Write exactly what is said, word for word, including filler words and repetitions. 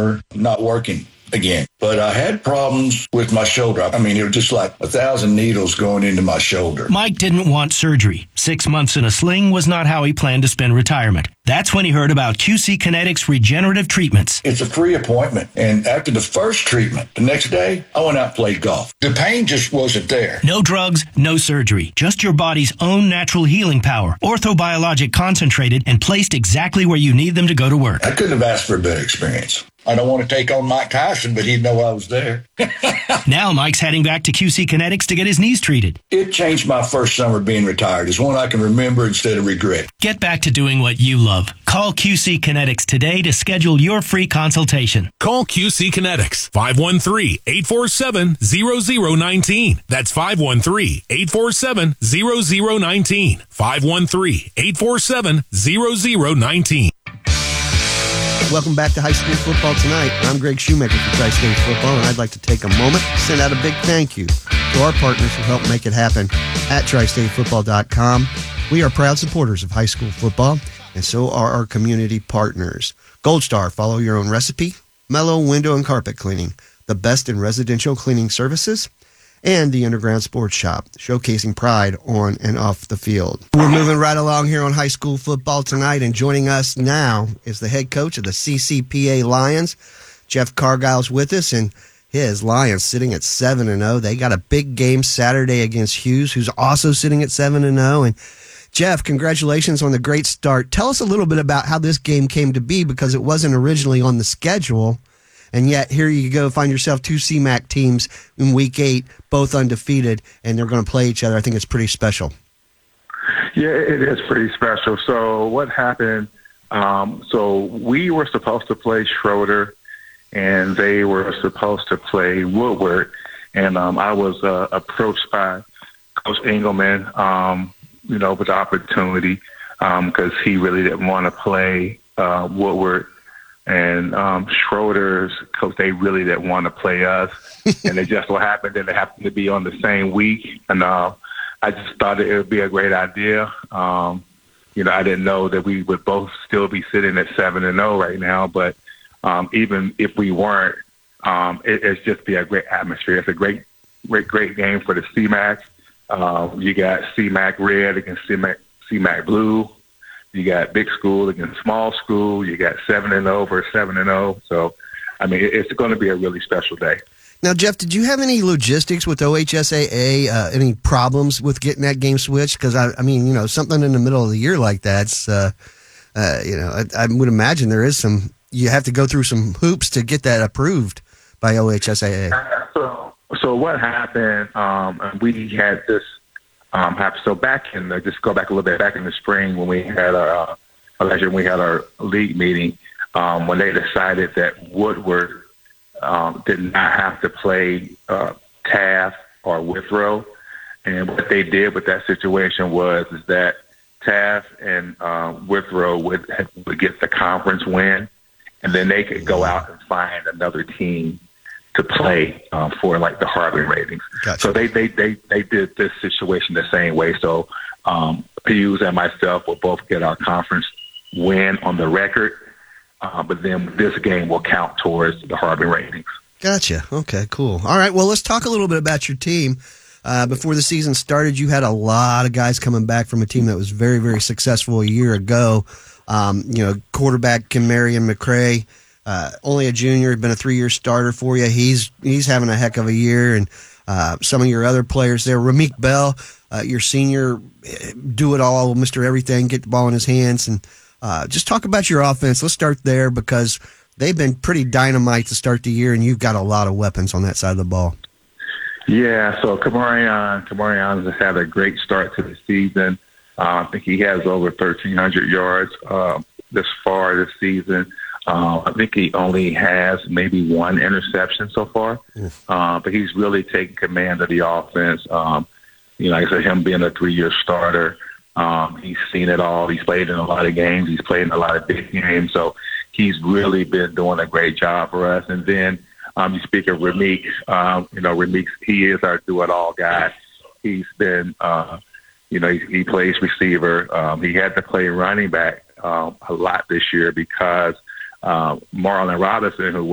summer, not working again. But I had problems with my shoulder. I mean, it was just like a thousand needles going into my shoulder. Mike didn't want surgery. Six months in a sling was not how he planned to spend retirement. That's when he heard about Q C Kinetics regenerative treatments. It's a free appointment. And after the first treatment, the next day, I went out and played golf. The pain just wasn't there. No drugs, no surgery. Just your body's own natural healing power. Orthobiologic concentrated and placed exactly where you need them to go to work. I couldn't have asked for a better experience. I don't want to take on Mike Tyson, but he'd know I was there. Now Mike's heading back to Q C Kinetics to get his knees treated. It changed my first summer being retired. It's one I can remember instead of regret. Get back to doing what you love. Call Q C Kinetics today to schedule your free consultation. Call Q C Kinetics, five one three, eight four seven, zero zero one nine. That's five one three, eight four seven, zero zero one nine. five one three, eight four seven, zero zero one nine. Welcome back to High School Football Tonight. I'm Greg Shoemaker for Tri-State Football, and I'd like to take a moment to send out a big thank you to our partners who help make it happen at tri state football dot com. We are proud supporters of high school football, and so are our community partners. Gold Star, follow your own recipe. Mellow Window and Carpet Cleaning, the best in residential cleaning services. And the Underground Sports Shop, showcasing pride on and off the field. We're moving right along here on High School Football Tonight, and joining us now is the head coach of the C C P A Lions. Jeff Cargile's with us, and his Lions sitting at seven and oh. They got a big game Saturday against Hughes, who's also sitting at seven and oh. And Jeff, congratulations on the great start. Tell us a little bit about how this game came to be, because it wasn't originally on the schedule. And yet, here you go, find yourself two C MAC teams in week eight, both undefeated, and they're going to play each other. I think it's pretty special. Yeah, it is pretty special. So what happened, um, so we were supposed to play Schroeder, and they were supposed to play Woodward. And um, I was uh, approached by Coach Engelman, um, you know, with the opportunity, because um, he really didn't want to play uh, Woodward. And um, Schroeder's coach, they really didn't want to play us. And it just so happened that it happened to be on the same week. And uh, I just thought it would be a great idea. Um, you know, I didn't know that we would both still be sitting at seven and oh right now. But um, even if we weren't, um, it, it's just be a great atmosphere. It's a great, great, great game for the C MAC. Uh, you got C MAC Red against C MAC, C MAC Blue. You got big school against small school. You got seven and oh versus seven and oh. So, I mean, it's going to be a really special day. Now, Jeff, did you have any logistics with O H S A A? Uh, any problems with getting that game switched? Because I, I mean, you know, something in the middle of the year like that's, uh, uh, you know, I, I would imagine there is some. You have to go through some hoops to get that approved by O H S A A. Uh, so, so what happened? Um, we had this. Um, so back in the, just go back a little bit, back in the spring when we had our, uh, last year when we had our league meeting, um, when they decided that Woodward um, did not have to play uh, Taft or Withrow, and what they did with that situation was is that Taft and uh, Withrow would would get the conference win, and then they could go out and find another team to play uh, for like the Harbin ratings. Gotcha. So they, they, they, they did this situation the same way. So um, Hughes and myself will both get our conference win on the record, uh, but then this game will count towards the Harbin ratings. Gotcha. Okay, cool. All right, well, let's talk a little bit about your team. Uh, before the season started, you had a lot of guys coming back from a team that was very, very successful a year ago. Um, you know, quarterback Kim Marion McCray, Uh, only a junior, been a three-year starter for you. He's he's having a heck of a year, and uh, some of your other players there. Ramik Bell, uh, your senior, do it all, Mister Everything, get the ball in his hands, and uh, just talk about your offense. Let's start there because they've been pretty dynamite to start the year, and you've got a lot of weapons on that side of the ball. Yeah, so Kamarion, Kamarion has had a great start to the season. Uh, I think he has over thirteen hundred yards uh, this far this season. Uh, I think he only has maybe one interception so far, uh, but he's really taken command of the offense. Um, you know, like I said, him being a three-year starter, um, he's seen it all. He's played in a lot of games. He's played in a lot of big games. So he's really been doing a great job for us. And then um, you speak of Ramik. Um, you know, Ramik, he is our do-it-all guy. He's been, uh, you know, he, he plays receiver. Um, he had to play running back um, a lot this year because Uh, Marlon Robinson, who